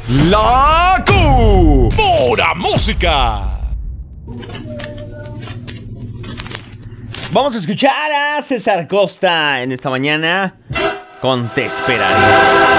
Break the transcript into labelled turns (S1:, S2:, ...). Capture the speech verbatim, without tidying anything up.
S1: La Q. Pura música.
S2: Vamos a escuchar a César Costa en esta mañana con Te Esperaré.